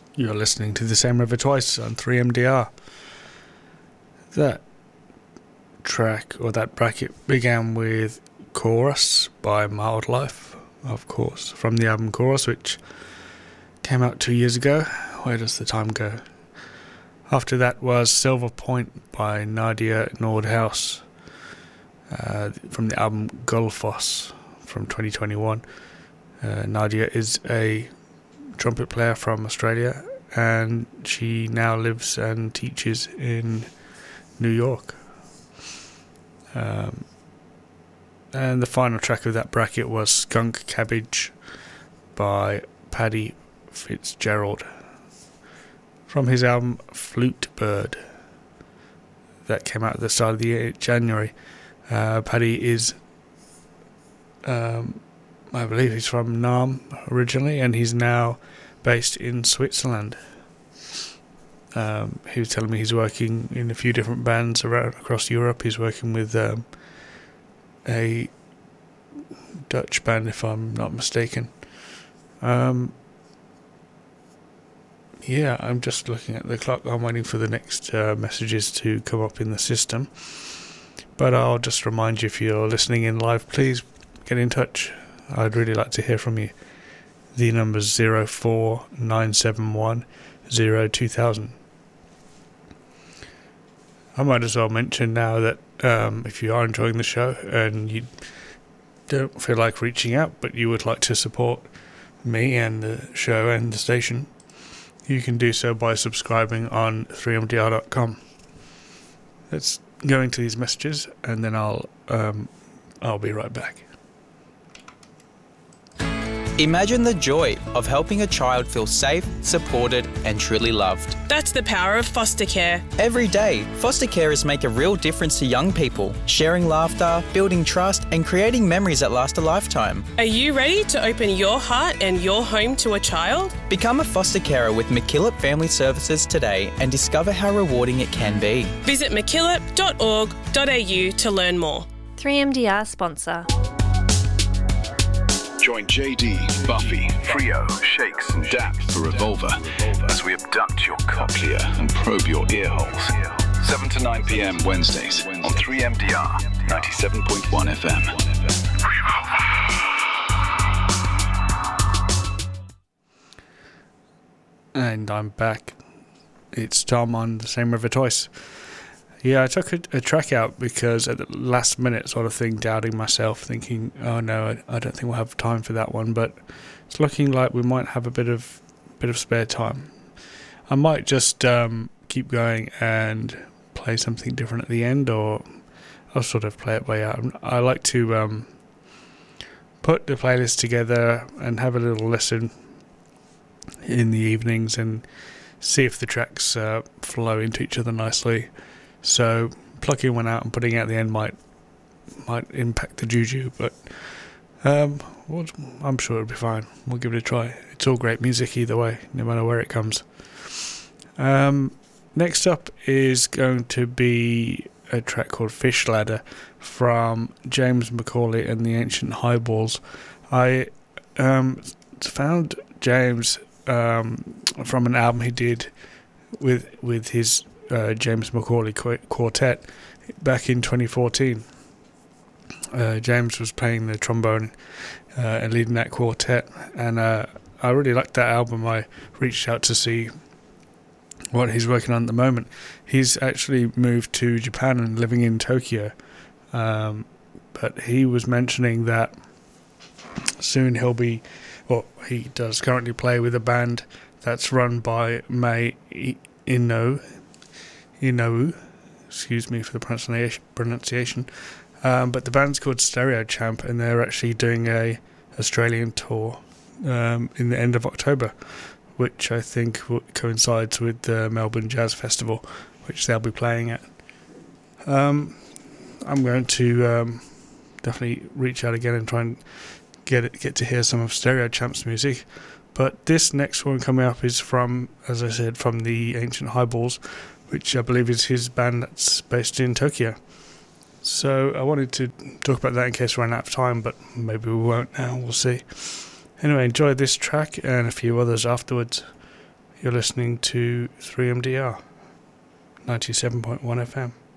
You're listening to The Same River Twice on 3MDR. That track, or that bracket, began with Chorus by Mildlife, of course, from the album Chorus, which came out 2 years ago. Where does the time go? After that was Silver Point by Nadia Nordhaus, from the album Gullfoss from 2021. Nadia is a trumpet player from Australia, and she now lives and teaches in New York. And the final track of that bracket was Skunk Cabbage by Paddy Fitzgerald from his album Flute Bird that came out at the start of the year, January. Paddy is, I believe he's from Naarm originally, and he's now based in Switzerland. He was telling me he's working in a few different bands across Europe. He's working with a Dutch band, if I'm not mistaken. Yeah, I'm just looking at the clock. I'm waiting for the next messages to come up in the system. But I'll just remind you, if you're listening in live, please get in touch. I'd really like to hear from you. The number's 04971 02000. I might as well mention now that if you are enjoying the show and you don't feel like reaching out, but you would like to support me and the show and the station, you can do so by subscribing on 3mdr.com. Let's go into these messages, and then I'll be right back. Imagine the joy of helping a child feel safe, supported and truly loved. That's the power of foster care. Every day, foster carers make a real difference to young people, sharing laughter, building trust and creating memories that last a lifetime. Are you ready to open your heart and your home to a child? Become a foster carer with MacKillop Family Services today and discover how rewarding it can be. Visit mackillop.org.au to learn more. 3MDR sponsor. Join JD, Buffy, Frio, Shakes and Daps for Revolver as we abduct your cochlea and probe your ear holes. 7 to 9 p.m. Wednesdays on 3MDR 97.1 FM. And I'm back. It's Tom on The Same River Twice. Yeah, I took a track out because at the last minute sort of thing, doubting myself, thinking, oh no, I don't think we'll have time for that one, but it's looking like we might have a bit of spare time. I might just keep going and play something different at the end, or I'll sort of play it by ear. I like to put the playlist together and have a little listen in the evenings and see if the tracks flow into each other nicely. So plucking one out and putting it at the end might impact the juju, but I'm sure it'll be fine. We'll give it a try. It's all great music either way, no matter where it comes. Next up is going to be a track called Fish Ladder from James Macaulay and the Ancient Highballs. I found James from an album he did with his James Macaulay Quartet back in 2014. James was playing the trombone and leading that quartet, and I really liked that album. I reached out to see what he's working on at the moment. He's actually moved to Japan and living in Tokyo, but he was mentioning that soon he does currently play with a band that's run by Mai Inoue, excuse me for the pronunciation, but the band's called Stereo Champ, and they're actually doing a Australian tour in the end of October, which I think coincides with the Melbourne Jazz Festival, which they'll be playing at. I'm going to definitely reach out again and try and get to hear some of Stereo Champ's music. But this next one coming up is from, as I said, from the Ancient Highballs, which I believe is his band that's based in Tokyo. So I wanted to talk about that in case we run out of time, but maybe we won't now, we'll see. Anyway, enjoy this track and a few others afterwards. You're listening to 3MDR 97.1 FM.